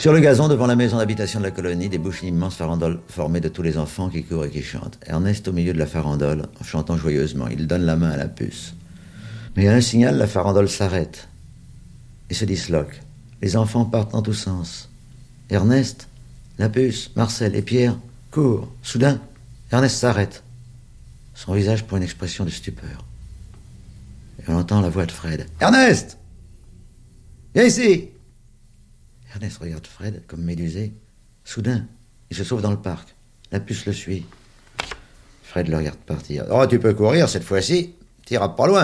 Sur le gazon, devant la maison d'habitation de la colonie, débouche une immense farandole formée de tous les enfants qui courent et qui chantent. Ernest, au milieu de la farandole, chantant joyeusement, il donne la main à la puce. Mais à un signal, la farandole s'arrête et se disloque. Les enfants partent dans tous sens. Ernest, la puce, Marcel et Pierre courent. Soudain, Ernest s'arrête. Son visage prend une expression de stupeur. Et on entend la voix de Fred. « Ernest! Viens ici !» Ernest regarde Fred comme médusé. Soudain, il se sauve dans le parc. La puce le suit. Fred le regarde partir. « Oh, tu peux courir cette fois-ci. T'iras pas loin. »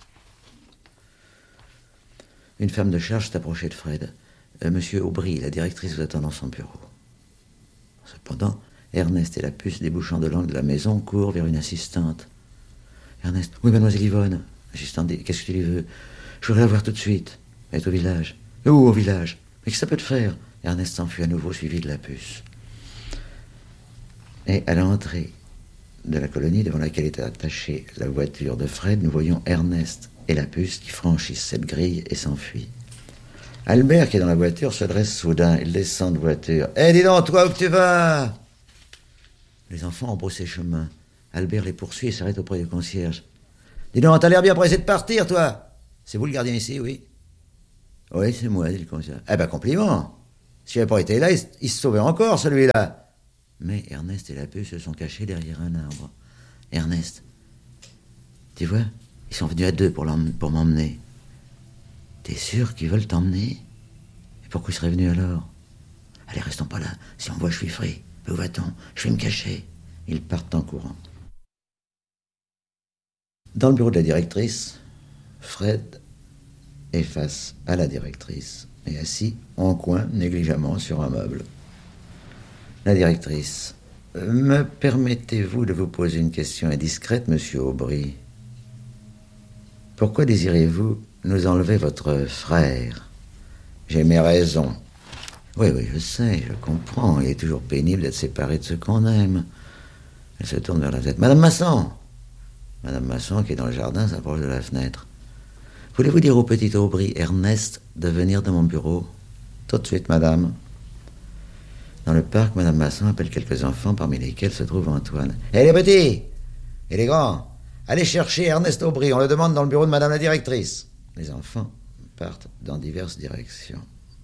Une femme de charge s'est approchée de Fred. Monsieur Aubry, la directrice, vous attend dans son bureau. Cependant, Ernest et la puce, débouchant de l'angle de la maison, courent vers une assistante. Ernest. « Oui, mademoiselle Yvonne. » L'assistante dit. « Qu'est-ce que tu lui veux ? Je voudrais la voir tout de suite. Elle est au village. »« Où au village ? Mais qu'est-ce que ça peut te faire ?» Ernest s'enfuit à nouveau, suivi de la puce. Et à l'entrée de la colonie devant laquelle était attachée la voiture de Fred, nous voyons Ernest et la puce qui franchissent cette grille et s'enfuient. Albert, qui est dans la voiture, se dresse soudain. Il descend de voiture. « Hé, dis donc, toi, où tu vas ?» Les enfants ont brossé chemin. Albert les poursuit et s'arrête auprès du concierge. « Dis donc, t'as l'air bien pressé de partir, toi. C'est vous le gardien ici, oui ?»« Oui, c'est moi, dit le concierge. »« Eh ben, compliment. S'il n'avait pas été là, il se sauvait encore, celui-là. » Mais Ernest et la puce se sont cachés derrière un arbre. « Ernest, tu vois, ils sont venus à deux pour m'emmener. T'es sûr qu'ils veulent t'emmener ? Et pourquoi ils seraient venus alors ? Allez, restons pas là. Si on voit, je suis frais. Où va-t-on ? Je vais me cacher. » Ils partent en courant. Dans le bureau de la directrice, Fred est face à la directrice et assis en coin négligemment sur un meuble. La directrice. « Me permettez-vous de vous poser une question indiscrète, monsieur Aubry ? Pourquoi désirez-vous nous enlever votre frère ? J'ai mes raisons. » Oui, je sais, je comprends. Il est toujours pénible d'être séparé de ceux qu'on aime. Elle se tourne vers la tête. « Madame Masson !» Madame Masson, qui est dans le jardin, s'approche de la fenêtre. « Voulez-vous dire au petit Aubry, Ernest, de venir dans mon bureau ? » ?»« Tout de suite, madame. » Dans le parc, madame Masson appelle quelques enfants, parmi lesquels se trouve Antoine. « Hé, les petits et les grands, allez chercher Ernest Aubry, on le demande dans le bureau de madame la directrice. » Les enfants partent dans diverses directions.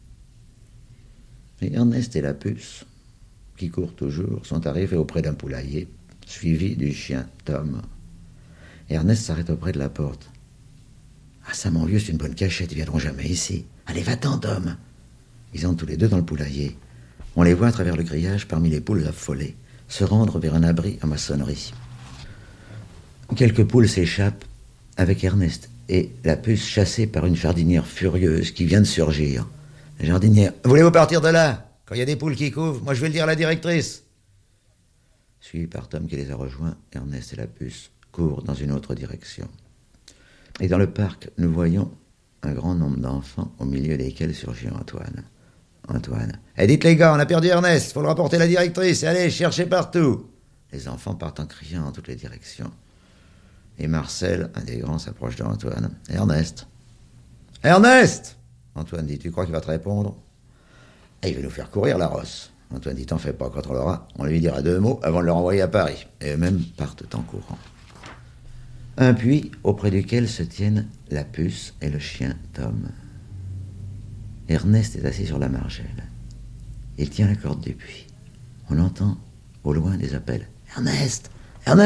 Et Ernest et la puce, qui courent toujours, sont arrivés auprès d'un poulailler, suivis du chien Tom. Ernest s'arrête auprès de la porte. « Ah ça, mon vieux, c'est une bonne cachette, ils viendront jamais ici. Allez, va-t'en, Tom. » Ils entrent tous les deux dans le poulailler. On les voit à travers le grillage, parmi les poules affolées, se rendre vers un abri en maçonnerie. Quelques poules s'échappent avec Ernest et la puce chassée par une jardinière furieuse qui vient de surgir. La jardinière. « Voulez-vous partir de là ? Quand il y a des poules qui couvent, moi je vais le dire à la directrice. » Suivi par Tom qui les a rejoints, Ernest et la puce courent dans une autre direction. Et dans le parc, nous voyons un grand nombre d'enfants, au milieu desquels surgit Antoine. Antoine. « Eh, dites les gars, on a perdu Ernest, faut le rapporter à la directrice, et allez, cherchez partout. » Les enfants partent en criant dans toutes les directions. Et Marcel, un des grands, s'approche d'Antoine. « Ernest !»« Ernest !» Antoine dit, « Tu crois qu'il va te répondre ? » Et il va nous faire courir la rosse. Antoine dit, « T'en fais pas, quand on l'aura, on lui dira 2 mots avant de le renvoyer à Paris. » Et eux-mêmes partent en courant. Un puits auprès duquel se tiennent la puce et le chien Tom. Ernest est assis sur la margelle. Il tient la corde du puits. On entend au loin des appels. « Ernest ! Ernest !»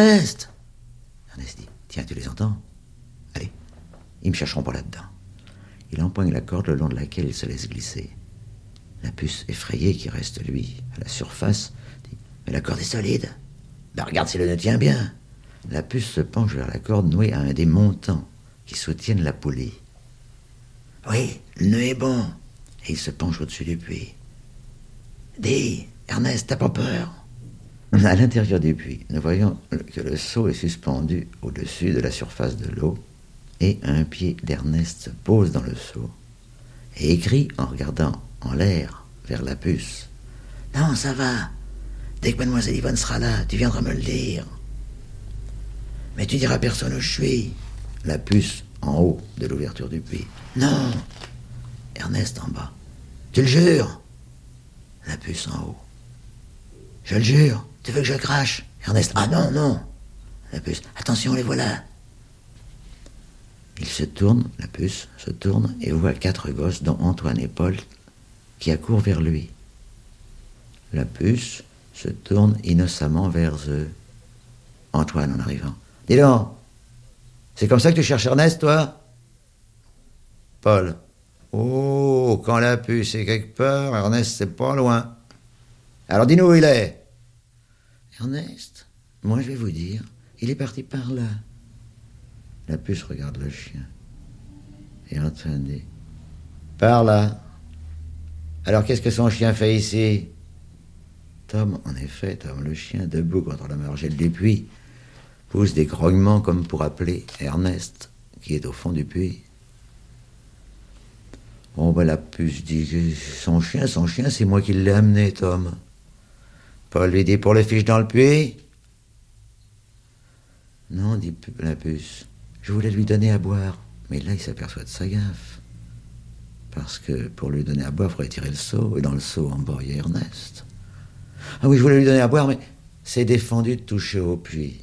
Ernest dit, « Tiens, tu les entends ? Allez, ils me chercheront pas là-dedans. » Il empoigne la corde le long de laquelle il se laisse glisser. La puce, effrayée, qui reste, lui, à la surface, dit, « Mais la corde est solide. Ben regarde si le nœud tient bien. » La puce se penche vers la corde nouée à un des montants qui soutiennent la poulie. « Oui, le nœud est bon. » Et il se penche au-dessus du puits. « Dis, Ernest, t'as pas peur ?» À l'intérieur du puits, nous voyons que le seau est suspendu au-dessus de la surface de l'eau et un pied d'Ernest se pose dans le seau et écrit en regardant en l'air vers la puce. « Non, ça va. Dès que mademoiselle Yvonne sera là, tu viendras me le dire. Mais tu diras à personne où je suis. » La puce en haut de l'ouverture du puits. « Non. » Ernest en bas. « Tu le jures ? La puce en haut. Je le jure, tu veux que je crache? Ernest, ah non, non. La puce, attention, les voilà. Il se tourne, la puce se tourne et voit 4 gosses, dont Antoine et Paul, qui accourent vers lui. La puce se tourne innocemment vers eux. Antoine, en arrivant. Dis donc, c'est comme ça que tu cherches Ernest, toi? Paul. Oh, quand la puce est quelque part, Ernest, c'est pas loin. Alors dis-nous où il est. Ernest, moi je vais vous dire, il est parti par là. La puce regarde le chien. Et Antoine dit, par là. Alors qu'est-ce que son chien fait ici? Tom, en effet, Tom le chien, debout contre la margelle du puits, pousse des grognements comme pour appeler Ernest, qui est au fond du puits. Bon, ben la puce dit, son chien, c'est moi qui l'ai amené, Tom. Paul lui dit, pour le fiche dans le puits? Non, dit la puce, je voulais lui donner à boire. Mais là, il s'aperçoit de sa gaffe. Parce que pour lui donner à boire, il faudrait tirer le seau, et dans le seau, en bas, il y a Ernest. Ah oui, je voulais lui donner à boire, mais c'est défendu de toucher au puits.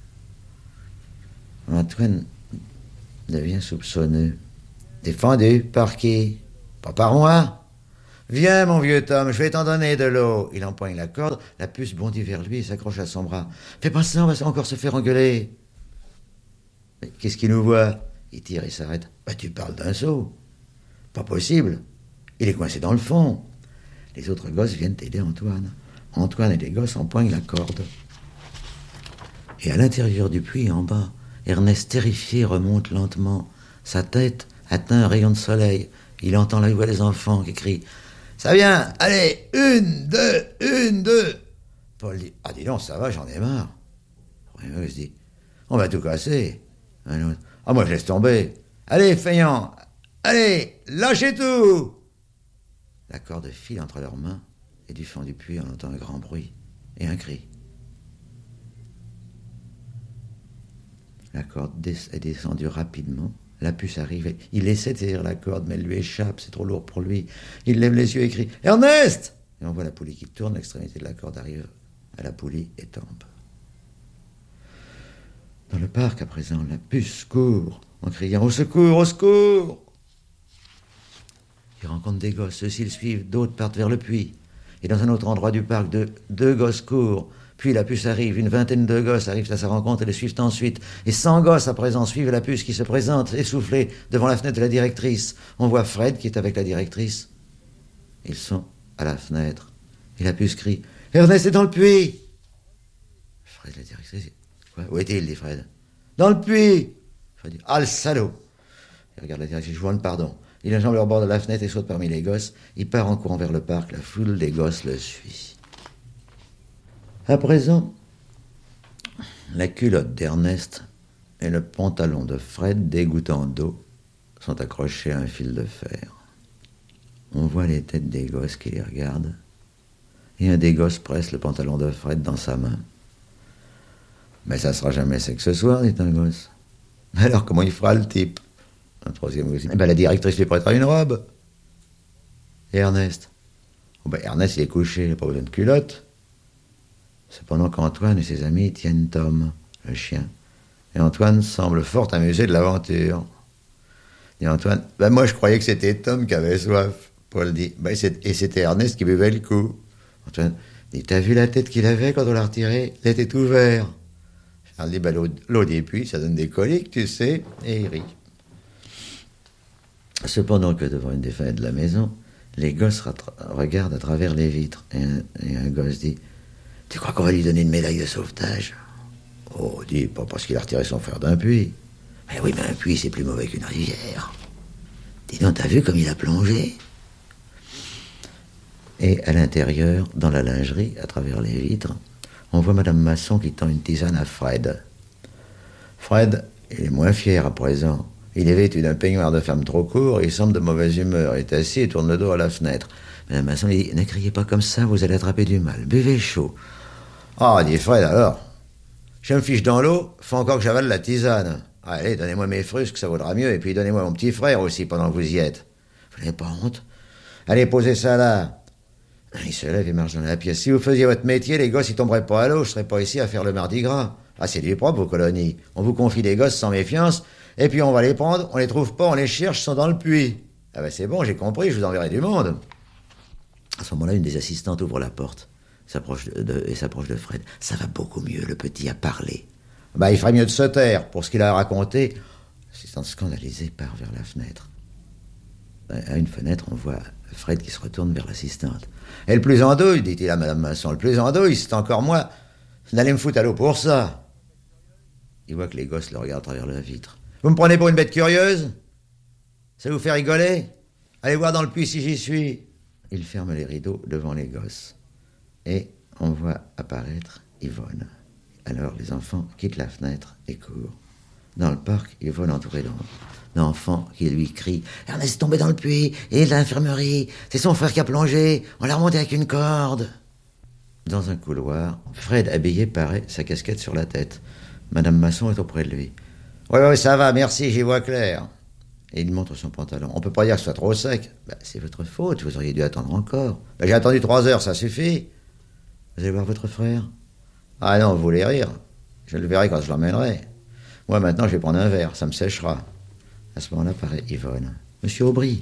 Antoine devient soupçonneux. Défendu? Par qui? Pas par moi. Viens, mon vieux Tom, je vais t'en donner de l'eau. Il empoigne la corde, la puce bondit vers lui et s'accroche à son bras. Fais pas ça, on va encore se faire engueuler. Mais qu'est-ce qu'il nous voit? Il tire et s'arrête. Bah, tu parles d'un seau. Pas possible. Il est coincé dans le fond. Les autres gosses viennent aider Antoine. Antoine et les gosses empoignent la corde. Et à l'intérieur du puits, en bas, Ernest, terrifié, remonte lentement. Sa tête atteint un rayon de soleil. Il entend la voix des enfants qui crient « Ça vient, allez, 1, 2, 1, 2 !» Paul dit « Ah, dis donc, ça va, j'en ai marre. » Rémus dit « On va tout casser. » Un autre « Ah, moi, je laisse tomber. Allez, feignant, allez, lâchez tout !» La corde file entre leurs mains, et du fond du puits, on entend un grand bruit et un cri. La corde est descendue rapidement. La puce arrive. Il essaie de tirer la corde, mais elle lui échappe. C'est trop lourd pour lui. Il lève les yeux et crie « Ernest !» Et on voit la poulie qui tourne. L'extrémité de la corde arrive à la poulie et tombe. Dans le parc, à présent, la puce court en criant « Au secours, au secours !» Il rencontre des gosses. Ceux-ci le suivent. D'autres partent vers le puits. Et dans un autre endroit du parc, deux gosses courent. Puis la puce arrive, une vingtaine de gosses arrivent à sa rencontre et les suivent ensuite. Et 100 gosses à présent suivent la puce qui se présente, essoufflée, devant la fenêtre de la directrice. On voit Fred qui est avec la directrice. Ils sont à la fenêtre. Et la puce crie « Ernest est dans le puits !» Fred, la directrice, « Quoi? Où est-il ?» dit Fred. « Dans le puits !» Fred dit « Ah, le salaud !» Il regarde la directrice, je vous demande pardon. Il enjambe au bord de la fenêtre et saute parmi les gosses. Il part en courant vers le parc. La foule des gosses le suit. À présent, la culotte d'Ernest et le pantalon de Fred, dégouttant d'eau, sont accrochés à un fil de fer. On voit les têtes des gosses qui les regardent, et un des gosses presse le pantalon de Fred dans sa main. « Mais ça sera jamais sec ce soir, dit un gosse. « Alors comment il fera le type ?» Un troisième gosse dit « La directrice lui prêtera une robe. » Et Ernest? Ernest, il est couché, il n'a pas besoin de culotte. Cependant qu'Antoine et ses amis tiennent Tom, le chien. Et Antoine semble fort amusé de l'aventure. Et Antoine, moi je croyais que c'était Tom qui avait soif. Paul dit, et c'était Ernest qui buvait le coup. Antoine dit, t'as vu la tête qu'il avait quand on l'a retiré? La tête ouverte. Charles dit, l'eau des puits, ça donne des coliques, tu sais. Et il rit. Cependant que devant une des fenêtres de la maison, les gosses regardent à travers les vitres. Et un gosse dit, tu crois qu'on va lui donner une médaille de sauvetage? Oh, dis, pas parce qu'il a retiré son frère d'un puits. Mais oui, mais un puits, c'est plus mauvais qu'une rivière. Dis donc, t'as vu comme il a plongé? Et à l'intérieur, dans la lingerie, à travers les vitres, on voit Madame Masson qui tend une tisane à Fred. Fred, il est moins fier à présent. Il est vêtu d'un peignoir de femme trop court, il semble de mauvaise humeur, il est assis et tourne le dos à la fenêtre. Madame Masson lui dit, ne criez pas comme ça, vous allez attraper du mal, buvez chaud. Ah, dit Fred, alors, je me fiche dans l'eau, faut encore que j'avale la tisane. Allez, donnez-moi mes frusques, ça vaudra mieux, et puis donnez-moi mon petit frère aussi pendant que vous y êtes. Vous n'avez pas honte? Allez, posez ça là. Il se lève et marche dans la pièce. Si vous faisiez votre métier, les gosses, ils tomberaient pas à l'eau. Je serais pas ici à faire le mardi gras. Ah, c'est du propre, vos colonies. On vous confie des gosses sans méfiance, et puis on va les prendre, on les trouve pas, on les cherche, ils sont dans le puits. Ah ben c'est bon, j'ai compris, je vous enverrai du monde. À ce moment-là, une des assistantes ouvre la porte s'approche de Fred. Ça va beaucoup mieux, le petit a parlé. Bah, il ferait mieux de se taire. Pour ce qu'il a raconté, l'assistante scandalisée part vers la fenêtre. À une fenêtre, on voit Fred qui se retourne vers l'assistante. Et le plus en douille, dit-il à Madame Masson, le plus en douille, c'est encore moi. N'allez me foutre à l'eau pour ça. Il voit que les gosses le regardent à travers la vitre. Vous me prenez pour une bête curieuse? Ça vous fait rigoler? Allez voir dans le puits si j'y suis. Il ferme les rideaux devant les gosses. Et on voit apparaître Yvonne. Alors les enfants quittent la fenêtre et courent. Dans le parc, Yvonne entourée d'enfants qui lui crient « Ernest est tombé dans le puits, il est à l'infirmerie, c'est son frère qui a plongé, on l'a remonté avec une corde. » Dans un couloir, Fred habillé paraît, sa casquette sur la tête. Madame Masson est auprès de lui. « Oui, ça va, merci, j'y vois clair. » Et il montre son pantalon. « On peut pas dire que ce soit trop sec. » C'est votre faute, vous auriez dû attendre encore. J'ai attendu 3 heures, ça suffit. Vous allez voir votre frère? Ah non, vous voulez rire. Je le verrai quand je l'emmènerai. Moi, maintenant, je vais prendre un verre, ça me séchera. À ce moment-là, paraît Yvonne. Monsieur Aubry.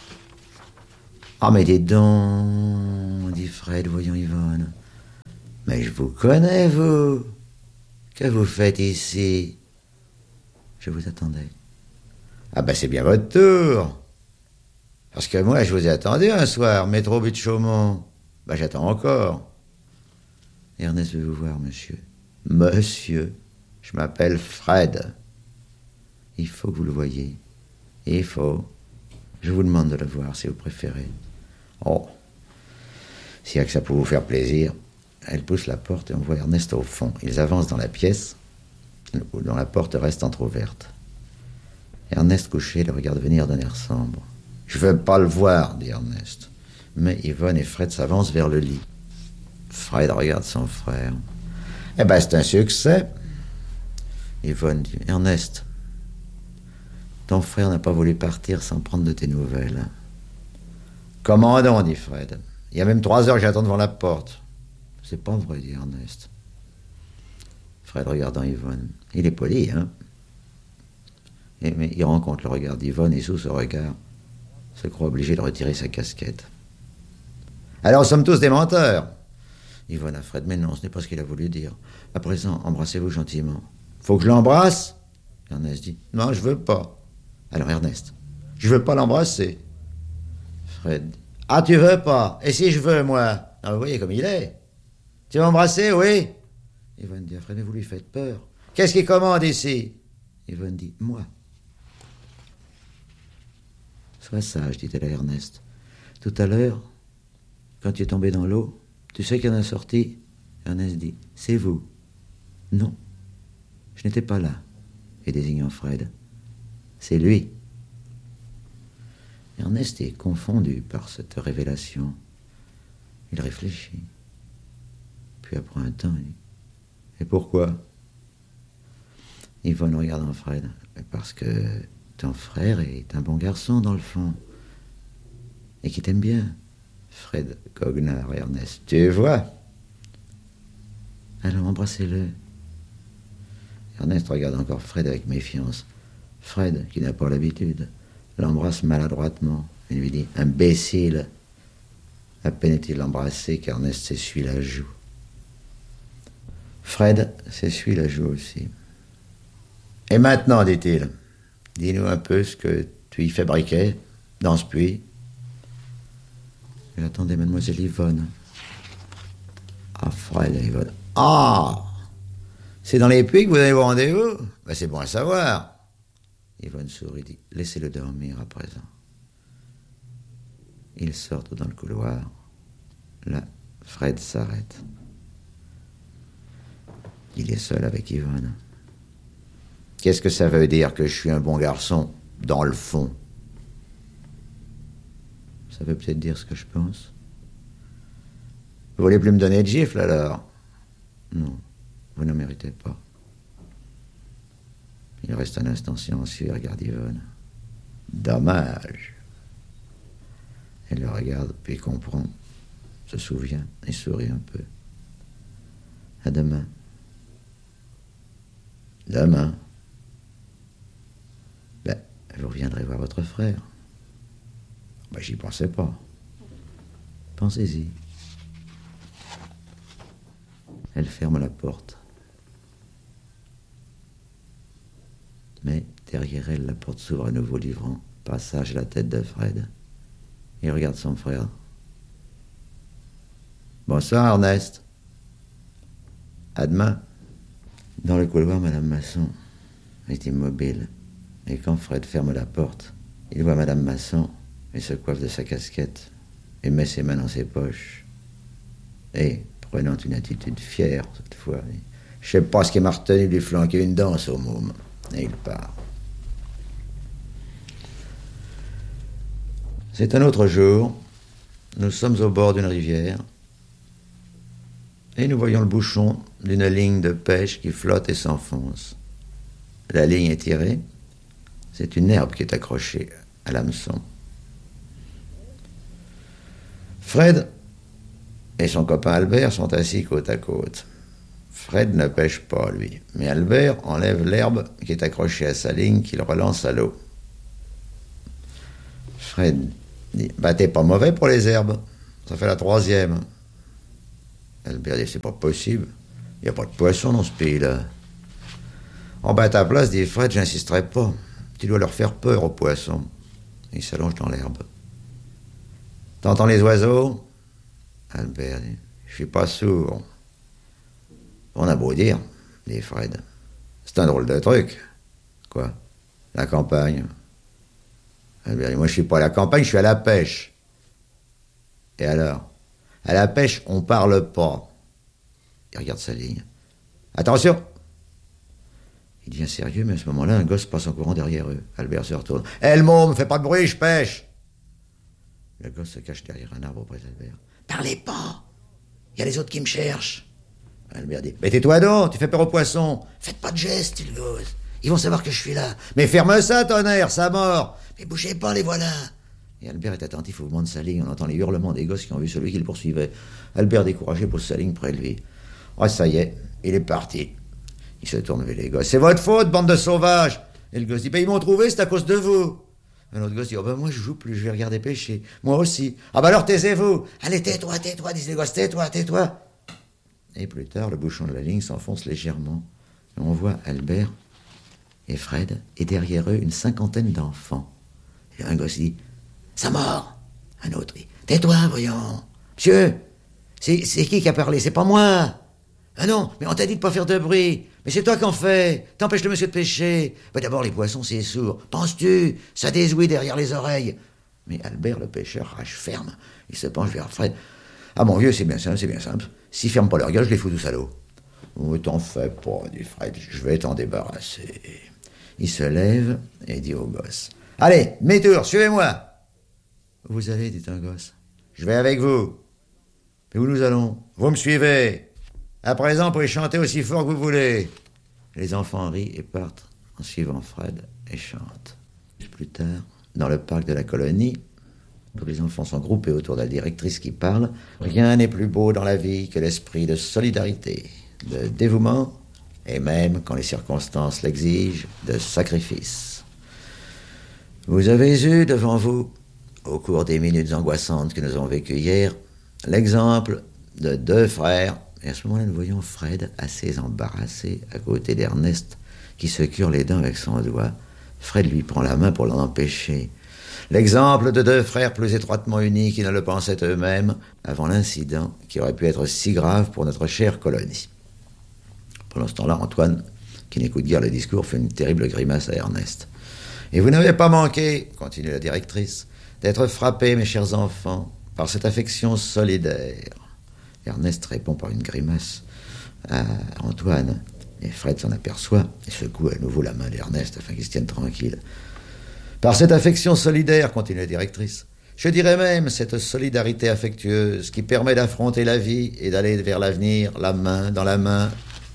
Ah, mais dis donc, dit Fred, voyant Yvonne. Mais je vous connais, vous. Que vous faites ici? Je vous attendais. Ah, c'est bien votre tour. Parce que moi, je vous ai attendu un soir, métro but de Chaumont. J'attends encore. Ernest veut vous voir, monsieur. Monsieur, je m'appelle Fred. Il faut que vous le voyiez. Il faut. Je vous demande de le voir, si vous préférez. Oh, s'il y a que ça pour vous faire plaisir. Elle pousse la porte et on voit Ernest au fond. Ils avancent dans la pièce, dont la porte reste entr'ouverte. Ernest, couché, le regarde venir d'un air sombre. « Je veux pas le voir, dit Ernest. » Mais Yvonne et Fred s'avancent vers le lit. Fred regarde son frère. « C'est un succès. » Yvonne dit, « Ernest, ton frère n'a pas voulu partir sans prendre de tes nouvelles. »« Comment donc, dit Fred. Il y a même 3 heures que j'attends devant la porte. »« C'est pas vrai, dit Ernest. » Fred regardant Yvonne. Il est poli, hein? Mais il rencontre le regard d'Yvonne et sous ce regard se croit obligé de retirer sa casquette. « Alors, nous sommes tous des menteurs. » Yvonne à Fred, mais non, ce n'est pas ce qu'il a voulu dire. À présent, embrassez-vous gentiment. Faut que je l'embrasse? Ernest dit, non, je veux pas. Alors Ernest, je veux pas l'embrasser. Fred dit, ah, tu veux pas? Et si je veux, moi? Non, vous voyez comme il est. Tu veux m'embrasser, oui? Yvonne dit à Fred, mais vous lui faites peur. Qu'est-ce qu'il commande ici? Yvonne dit, moi. Sois sage, dit-elle à Ernest. Tout à l'heure, quand tu es tombé dans l'eau, tu sais qu'il y en a sorti? Ernest dit, c'est vous. Non, je n'étais pas là. Et désignant Fred, c'est lui. Ernest est confondu par cette révélation. Il réfléchit. Puis après un temps, il dit, et pourquoi? Yvonne regarde en Fred. Parce que ton frère est un bon garçon dans le fond. Et qui t'aime bien. Fred goguenard, Ernest. Tu vois? Alors embrassez-le. Ernest regarde encore Fred avec méfiance. Fred, qui n'a pas l'habitude, l'embrasse maladroitement et lui dit « Imbécile !» À peine est-il embrassé qu'Ernest s'essuie la joue. Fred s'essuie la joue aussi. « Et maintenant, dit-il, dis-nous un peu ce que tu y fabriquais dans ce puits. » J'attendais mademoiselle Yvonne. Ah, Fred, Yvonne. Ah! C'est dans les puits que vous avez vos rendez-vous? C'est bon à savoir. Yvonne sourit, dit, laissez-le dormir à présent. Ils sortent dans le couloir. Là, Fred s'arrête. Il est seul avec Yvonne. Qu'est-ce que ça veut dire que je suis un bon garçon, dans le fond? Ça veut peut-être dire ce que je pense. Vous voulez plus me donner de gifle, alors? Non, vous ne méritez pas. Il reste un instant silencieux et regarde Yvonne. Dommage. Elle le regarde, puis comprend. se souvient et sourit un peu. À demain. Demain. Ben, vous reviendrez voir votre frère. Ben, j'y pensais pas. Pensez-y. Elle ferme la porte. Mais derrière elle, la porte s'ouvre à nouveau, livrant passage à la tête de Fred. Il regarde son frère. Bonsoir, Ernest. À demain. Dans le couloir, Madame Masson est immobile. Et quand Fred ferme la porte, il voit Madame Masson et se coiffe de sa casquette et met ses mains dans ses poches. Et, prenant une attitude fière cette fois, je sais pas ce qui m'a retenu de lui flanquer une danse au môme. Et il part. C'est un autre jour. Nous sommes au bord d'une rivière. Et nous voyons le bouchon d'une ligne de pêche qui flotte et s'enfonce. La ligne est tirée. C'est une herbe qui est accrochée à l'hameçon. Fred et son copain Albert sont assis côte à côte. Fred ne pêche pas, lui, mais Albert enlève l'herbe qui est accrochée à sa ligne qu'il relance à l'eau. Fred dit « Bah, t'es pas mauvais pour les herbes, ça fait la 3e. » Albert dit « C'est pas possible, il n'y a pas de poisson dans ce pays-là. » « En bas à ta place, dit Fred, j'insisterai pas. Tu dois leur faire peur aux poissons. » Il s'allonge dans l'herbe. « T'entends les oiseaux ?» Albert dit « Je suis pas sourd. » On a beau dire, dit Fred. C'est un drôle de truc. Quoi? La campagne. Albert dit, moi je suis pas à la campagne, je suis à la pêche. Et alors? À la pêche, on parle pas. Il regarde sa ligne. Attention! Il devient sérieux, mais à ce moment-là, un gosse passe en courant derrière eux. Albert se retourne. Hé, le môme, fais pas de bruit, je pêche! Le gosse se cache derrière un arbre auprès d'Albert. Parlez pas! Il y a les autres qui me cherchent. Albert dit, mais tais-toi donc, tu fais peur aux poissons. Faites pas de gestes, dit le gosse. Ils vont savoir que je suis là. Mais ferme ça, tonnerre, ça mord. Mais bougez pas, les voilà. Et Albert est attentif au mouvement de sa ligne. On entend les hurlements des gosses qui ont vu celui qui le poursuivait. Albert, découragé, pose sa ligne près de lui. Oh, ça y est, il est parti. Il se tourne vers les gosses. C'est votre faute, bande de sauvages. Et le gosse dit, ils m'ont trouvé, c'est à cause de vous. Un autre gosse dit, oh ben moi je joue plus, je vais regarder pêcher. Moi aussi. Ah ben alors taisez-vous. Allez, tais-toi, disent les gosses, tais-toi. Et plus tard, le bouchon de la ligne s'enfonce légèrement. Et on voit Albert et Fred, et derrière eux, une 50aine d'enfants. Et un gosse dit, ça mord. Un autre dit, tais-toi, voyons. Monsieur, c'est qui a parlé? C'est pas moi. Ah non, mais on t'a dit de pas faire de bruit. Mais c'est toi qui en fais. T'empêches le monsieur de pêcher. Bah d'abord, les poissons, c'est sourd. Penses-tu? Ça désouille derrière les oreilles. Mais Albert, le pêcheur, rage ferme. Il se penche vers Fred. Ah mon vieux, c'est bien simple. S'ils ferment pas leur gueule, je les fous tous à l'eau. Oh, t'en fais pas, dit Fred, je vais t'en débarrasser. Il se lève et dit au gosse. Allez, demi-tour, suivez-moi. Où vous allez, dit un gosse. Je vais avec vous. Mais où nous allons? Vous me suivez. À présent, vous pouvez chanter aussi fort que vous voulez. Les enfants rient et partent en suivant Fred et chantent. Plus tard, dans le parc de la colonie, tous les enfants sont groupés autour de la directrice qui parle. Rien n'est plus beau dans la vie que l'esprit de solidarité, de dévouement, et même, quand les circonstances l'exigent, de sacrifice. Vous avez eu devant vous, au cours des minutes angoissantes que nous avons vécues hier, l'exemple de 2 frères. Et à ce moment-là, nous voyons Fred assez embarrassé à côté d'Ernest qui se cure les dents avec son doigt. Fred lui prend la main pour l'en empêcher. L'exemple de 2 frères plus étroitement unis qui ne le pensaient eux-mêmes avant l'incident qui aurait pu être si grave pour notre chère colonie. Pendant ce temps-là, Antoine, qui n'écoute guère le discours, fait une terrible grimace à Ernest. Et vous n'avez pas manqué, continue la directrice, d'être frappés, mes chers enfants, par cette affection solidaire. Ernest répond par une grimace à Antoine, et Fred s'en aperçoit et secoue à nouveau la main d'Ernest afin qu'il se tienne tranquille. Par cette affection solidaire, continue la directrice, je dirais même cette solidarité affectueuse qui permet d'affronter la vie et d'aller vers l'avenir, la main dans la main.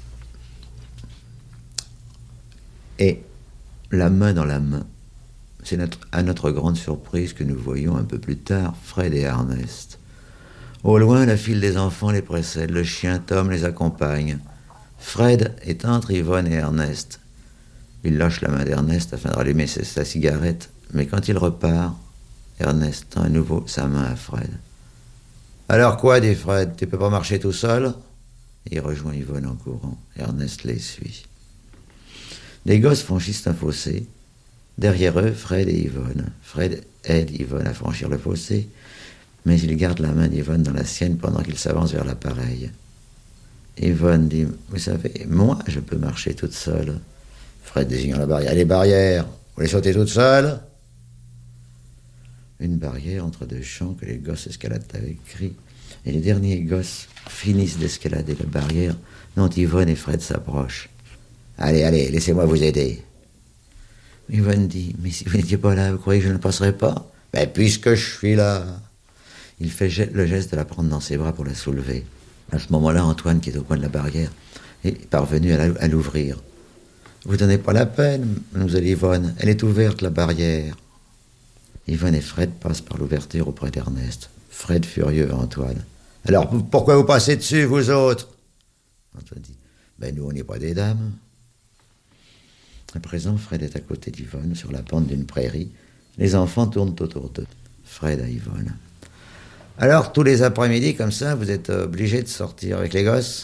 Et la main dans la main, c'est à notre grande surprise que nous voyons un peu plus tard Fred et Ernest Au loin, la file des enfants les précède. Le chien Tom les accompagne. Fred est entre Yvonne et Ernest. Il lâche la main d'Ernest afin de rallumer sa cigarette, mais quand il repart, Ernest tend à nouveau sa main à Fred. « Alors quoi, dit Fred, tu peux pas marcher tout seul ?» Il rejoint Yvonne en courant. Ernest les suit. Les gosses franchissent un fossé. Derrière eux, Fred et Yvonne. Fred aide Yvonne à franchir le fossé, mais il garde la main d'Yvonne dans la sienne pendant qu'il s'avance vers l'appareil. Yvonne dit « Vous savez, moi, je peux marcher toute seule. » Fred désignant la barrière. « Les barrières, vous les sautez toute seule ?» Une barrière entre deux champs que les gosses escaladent avec cris. Et les derniers gosses finissent d'escalader la barrière dont Yvonne et Fred s'approchent. « Allez, allez, laissez-moi vous aider. » Yvonne dit « Mais si vous n'étiez pas là, vous croyez que je ne passerais pas ?»« Mais puisque je suis là !» Il fait le geste de la prendre dans ses bras pour la soulever. À ce moment-là, Antoine, qui est au coin de la barrière, est parvenu à l'ouvrir. « Vous donnez pas la peine, mademoiselle Yvonne, elle est ouverte, la barrière. » Yvonne et Fred passent par l'ouverture auprès d'Ernest. Fred furieux à Antoine. « Alors, pourquoi vous passez dessus, vous autres ?» Antoine dit « Ben nous, on n'est pas des dames. » À présent, Fred est à côté d'Yvonne, sur la pente d'une prairie. Les enfants tournent autour d'eux. Fred à Yvonne. « Alors, tous les après-midi, comme ça, vous êtes obligés de sortir avec les gosses ?»